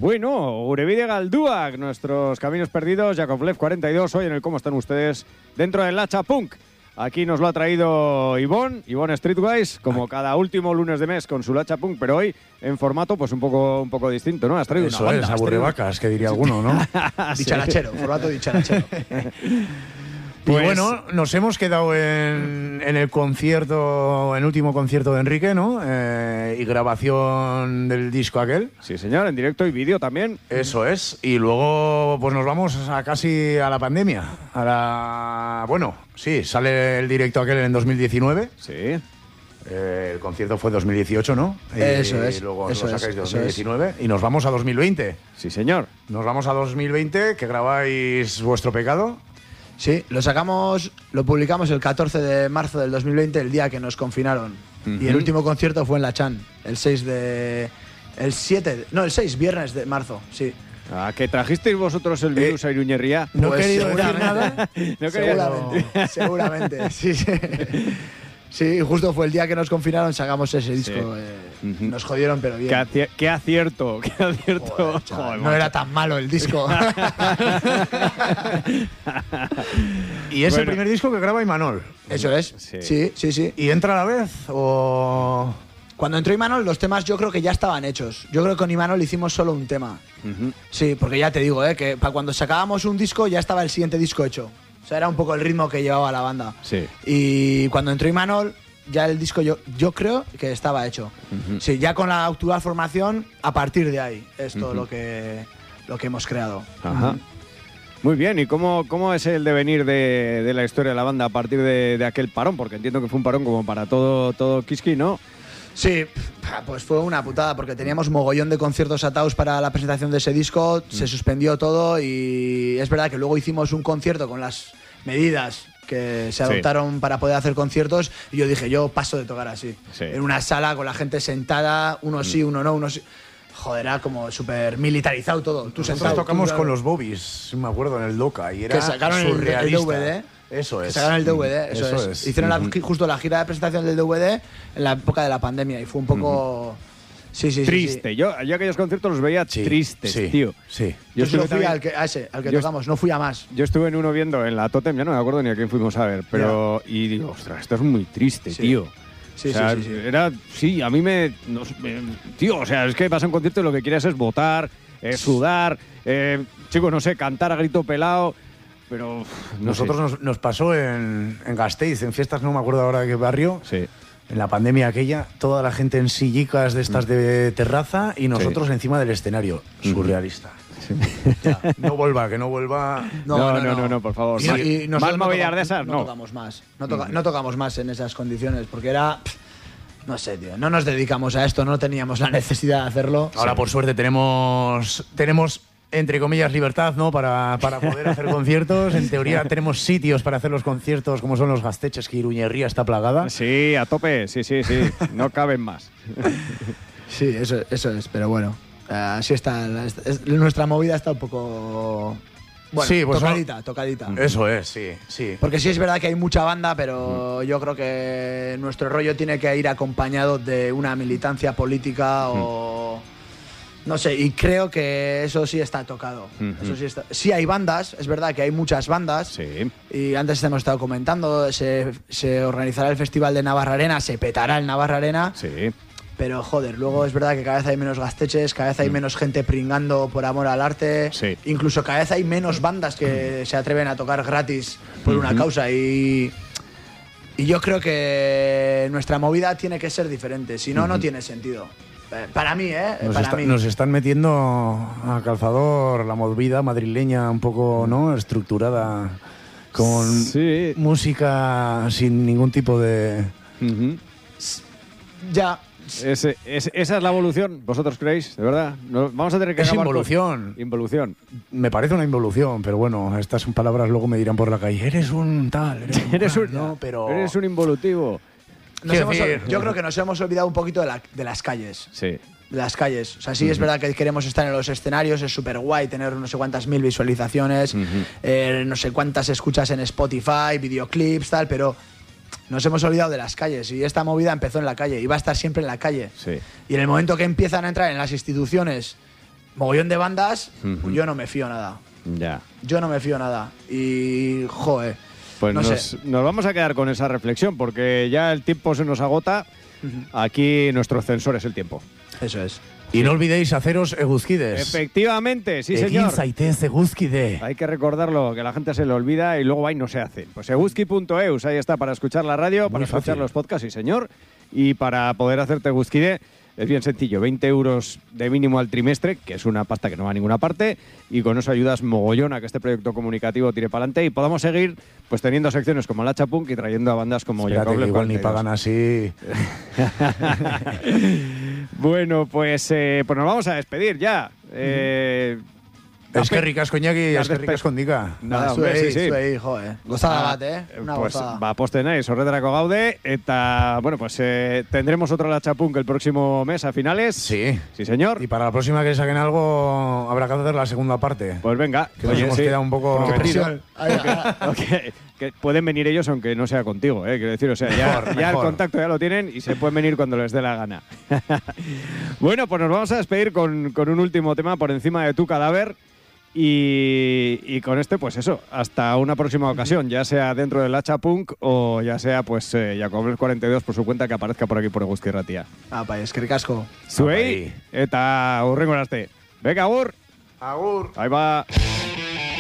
Bueno, Gurevide Galduak, nuestros caminos perdidos, Yakovlev 42, hoy en el ¿Cómo están ustedes? Dentro del Lacha Punk. Aquí nos lo ha traído Ivonne Streetwise, como cada último lunes de mes con su Lacha Punk, pero hoy en formato pues un poco distinto, ¿no? Has traído Eso una banda. es, aburrevacas, que diría alguno, ¿no? Dicharachero, formato dicharachero. Pues, y bueno, nos hemos quedado en el concierto, en el último concierto de Enrique, ¿no? Y grabación del disco aquel. Sí, señor, en directo y vídeo también. Eso es. Y luego pues nos vamos casi a la pandemia. Bueno, sí, sale el directo aquel en 2019. Sí. El concierto fue 2018, ¿no? Eso es. Y luego eso lo sacáis de es, 2019. Y nos vamos a 2020. Sí, señor. Nos vamos a 2020, que grabáis Vuestro Pecado. Sí, lo publicamos el 14 de marzo del 2020, el día que nos confinaron. Y el último concierto fue en La Chan, el 6, viernes de marzo, sí. Ah, que trajisteis vosotros el virus a Iruñerría. No Pues he querido decir nada. Seguramente, sí. Sí, justo fue el día que nos confinaron, sacamos ese disco. Nos jodieron, pero bien. Qué acierto. Joder, no era tan malo el disco. Y es el primer disco que graba Imanol. Eso es. Sí. ¿Y entra a la vez o...? Cuando entró Imanol, los temas yo creo que ya estaban hechos. Yo creo que con Imanol hicimos solo un tema. Sí, porque ya te digo, que para cuando sacábamos un disco ya estaba el siguiente disco hecho. O sea, era un poco el ritmo que llevaba la banda. Sí. Y cuando entró Imanol, ya el disco yo creo que estaba hecho. Sí, ya con la actual formación, a partir de ahí es todo lo que hemos creado. Ajá. Muy bien, ¿y cómo es el devenir de la historia de la banda a partir de aquel parón? Porque entiendo que fue un parón como para todo Kiski, ¿no? Sí, pues fue una putada porque teníamos mogollón de conciertos atados para la presentación de ese disco, se suspendió todo y es verdad que luego hicimos un concierto con las medidas que se adoptaron para poder hacer conciertos y yo dije, yo paso de tocar así, en una sala con la gente sentada, uno sí, uno no, uno sí. Joder, era como súper militarizado todo. Nosotros tocamos con los Bobbies, me acuerdo, en el Loca y era que sacaron el DVD. Eso es. Sacaron el DVD, eso es. Hicieron justo la gira de presentación del DVD en la época de la pandemia y fue un poco... Sí. Triste. Sí. Yo aquellos conciertos los veía tristes, tío. Sí. Yo solo fui al que tocamos, no fui a más. Yo estuve en uno viendo en la Totem, ya no me acuerdo ni a quién fuimos a ver, pero... Y digo, ostras, esto es muy triste, tío. Sí, o sea, sí. Era, sí, a mí tío, o sea, es que vas a un concierto y lo que quieres es votar, sudar, chicos, no sé, cantar a grito pelado, pero... Nosotros nos pasó en Gasteiz, en fiestas, no me acuerdo ahora de qué barrio, en la pandemia aquella, toda la gente en sillicas de estas de terraza y nosotros encima del escenario. Surrealista. Sí. Ya, que no vuelva. No, por favor. Y más movilidad de esas, no tocamos más. No tocamos más en esas condiciones, porque era... No sé, tío. No nos dedicamos a esto, no teníamos la necesidad de hacerlo. Ahora, por suerte, tenemos entre comillas, libertad, ¿no? Para poder hacer conciertos. En teoría, tenemos sitios para hacer los conciertos, como son los Gasteches, que Iruñerría está plagada. Sí, a tope, sí. No caben más. Sí, eso es, pero bueno. Así está. Nuestra movida está un poco... Bueno, sí, pues tocadita. Eso es, sí. Porque sí es verdad que hay mucha banda, pero yo creo que nuestro rollo tiene que ir acompañado de una militancia política o... No sé, y creo que eso sí está tocado. Eso sí está. Sí hay bandas, es verdad que hay muchas bandas. Sí. Y antes hemos estado comentando, se organizará el Festival de Navarra Arena, se petará el Navarra Arena. Sí. Pero joder, luego es verdad que cada vez hay menos gasteches, cada vez hay menos gente pringando por amor al arte. Sí. Incluso cada vez hay menos bandas que se atreven a tocar gratis por una causa. Y yo creo que nuestra movida tiene que ser diferente, si no, no tiene sentido. Para mí, Nos están metiendo a calzador la movida madrileña un poco, ¿no? Estructurada con música sin ningún tipo de... Ya. Esa es la evolución, ¿vosotros creéis? ¿De verdad? Vamos a tener que... Es involución. Involución. Me parece una involución, pero bueno, estas son palabras luego me dirán por la calle. Eres un tal, eres un involutivo. Yo creo que nos hemos olvidado un poquito de las calles. Sí. De las calles. O sea, sí es verdad que queremos estar en los escenarios, es súper guay tener no sé cuántas mil visualizaciones, no sé cuántas escuchas en Spotify, videoclips, tal, pero nos hemos olvidado de las calles. Y esta movida empezó en la calle y va a estar siempre en la calle. Sí. Y en el momento que empiezan a entrar en las instituciones mogollón de bandas, yo no me fío nada. Ya. Yo no me fío nada. Y, joder. Pues no nos vamos a quedar con esa reflexión, porque ya el tiempo se nos agota. Aquí nuestro censor es el tiempo. Eso es. Y no olvidéis haceros eguzquides. Efectivamente, sí, señor. Hay que recordarlo, que la gente se lo olvida y luego va y no se hace. Pues eguzki.eus, ahí está, para escuchar la radio, para escuchar los podcasts, sí, señor. Y para poder hacerte eguzquide es bien sencillo, 20 euros de mínimo al trimestre, que es una pasta que no va a ninguna parte, y con eso ayudas mogollón a que este proyecto comunicativo tire para adelante y podamos seguir pues teniendo secciones como La Chapunk y trayendo a bandas como Jacob Lef. Igual ni pagan así. Bueno, pues nos vamos a despedir ya. Es que ricas Iñaki, es que ricas kondiga. Nada, hombre, sí. Joder. Gozada bat, Una pues gozada. va posten naiz, horretarako gaude, eta, bueno, pues tendremos otro La Chapunk el próximo mes a finales. Sí. Sí, señor. Y para la próxima que saquen algo, habrá que hacer la segunda parte. Pues venga. Que nos hemos quedado un poco... Qué presión. Que pueden venir ellos aunque no sea contigo, quiero decir, o sea, ya el contacto ya lo tienen y se pueden venir cuando les dé la gana. Bueno, pues nos vamos a despedir con un último tema, Por encima de tu cadáver. Y con este, pues eso, hasta una próxima ocasión, ya sea dentro del La Chapunk o ya sea, pues, Jacob Lef 42 por su cuenta, que aparezca por aquí por Eguzki Irratia. Eskerrik asko. Zuei, eta hurrengora arte. Venga, agur. Agur. Ahí va.